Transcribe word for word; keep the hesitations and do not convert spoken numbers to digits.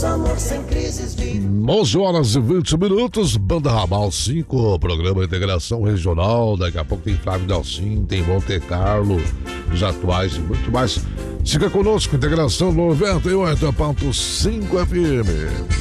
nosso amor sem crises de... onze horas e vinte minutos, Banda Ramal cinco, programa Integração Regional. Daqui a pouco tem Flávio Dalcin, tem Monte Carlo, os atuais e muito mais. Fica conosco, Integração noventa e oito ponto cinco F M.